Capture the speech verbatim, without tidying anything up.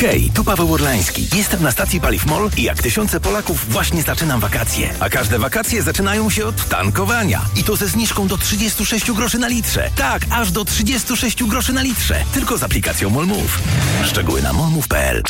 Hej, tu Paweł Orlański. Jestem na stacji paliw MOL i jak tysiące Polaków właśnie zaczynam wakacje. A każde wakacje zaczynają się od tankowania. I to ze zniżką do trzydzieści sześć groszy na litrze. Tak, aż do trzydzieści sześć groszy na litrze. Tylko z aplikacją MOL Move. Szczegóły na molmove kropka p l.